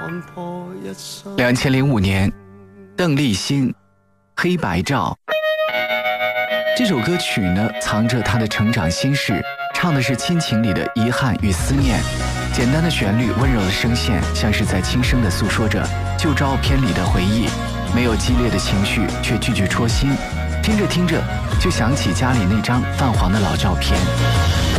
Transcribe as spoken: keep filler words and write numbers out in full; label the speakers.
Speaker 1: 两千零五年，邓丽欣《黑白照》这首歌曲呢，藏着她的成长心事，唱的是亲情里的遗憾与思念。简单的旋律，温柔的声线，像是在轻声地诉说着旧照片里的回忆，没有激烈的情绪，却句句戳心。听着听着，就想起家里那张泛黄的老照片。